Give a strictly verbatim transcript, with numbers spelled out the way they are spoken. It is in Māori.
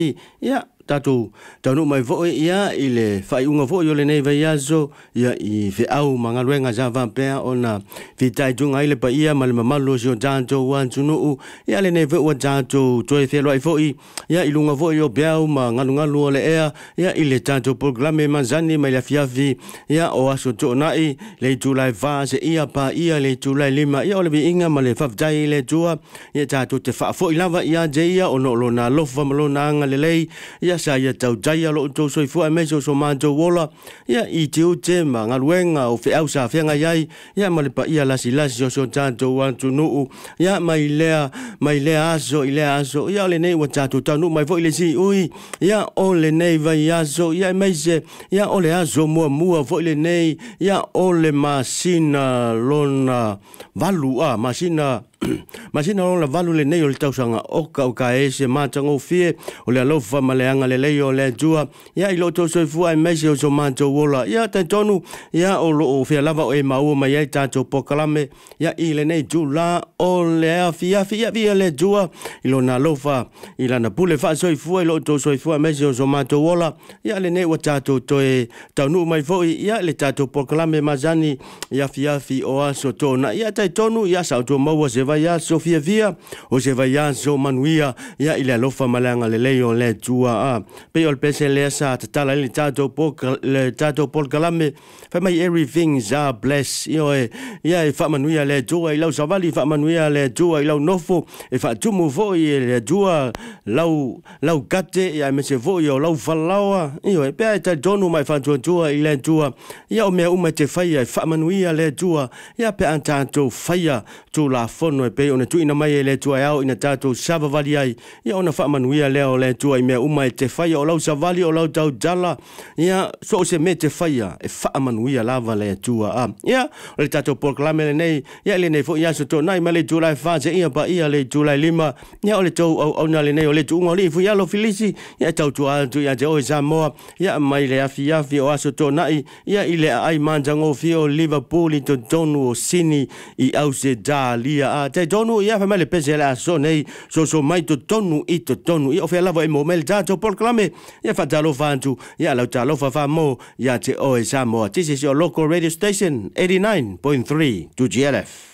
ia tatu tanu mai vo ia ile fai unga vo yo le nei vai aso ia I fe au manga luenga za va pe ona vitai junga ile pa ia mal mamalo jo janto wan tunu ia le nei vo wa janto toi fe lo vo ia ilunga vo yo beau ma ngalunga lu le ea ia ile janto programe manzani mai la fiafi ia o aso to nai le July va se ia pa ia le July lima ia o le inga ma le faftai le tua ia janto te fa fo lava ia je ia ono lo na lofa malo na nga le lei ia sa ia tau jaya lo to so fu me so so manjo wola ia I tiu te ma ngaluenga o fe au sa fenga yai ia ma le pa ia la si la so so tanto wan tu nu ia mai lea mai lea aso ile aso ia le nei wa tanto tanu mai fo ile si ui ia o le nei vai aso ia mai se ia o le aso mo mo fo ile nei ia o le masina lona valua masina Masina la valu le nei o le tausanga oka o ka ese matango fie o le alofa maleanga le lei o le jua ia I loto so fua I mese o so manto wola ia te tonu ia o lo o fia lava o e maua mai ai tato pokalame ia I le nei jula o le a fia fia fia le jua I lo na alofa I lana pule fa so fua I loto so fua mese o so manto wola ia le nei wa tato toe taunu mai foi ia le tato pokalame mazani ia fia fi o aso tona ia te tonu ia sa to maua se vai Sofia via o se vai so manuia ia ile lofa malanga le leo le tua a pe ol pese le sa tala le tato po le tato por kalame fa mai everything za bless io e ia e fa manuia le tua I lau savali fa manuia le tua I lau nofo e fa tumu vo I le tua lau lau gate ia me se vo io lau falawa io e pe ta donu mai fa tua tua I le tua ia o me uma te faia fa manuia le tua ia pe antanto faia tu la fono e pe ona tu ina mai le tua au ina tato sava vali ai ia ona fa manuia leo le tua I me uma te faia o lau savali o lau tau jala ia so se me te faia e fa manuia lava le tua a ia le tato proclame le nei ia le nei fo ia so to nai male July fa se ia pa ia le July lima ia o le tau au na le nei o le tu ngoli fu ia lo filisi ia tau tu al tu ia te o Samoa ia mai le afi afi o aso to nai ia ile ai manjango fio Liverpool I to tonu o sini I au se dalia a te tonu ia fa mele pese la so nei so so mai to tonu I to tonu ia o fe lava e mo mel tato proclame ia fa talo fantu ia la talo fa fa mo ia te o Samoa this is your local radio station eighty-nine point three to G L F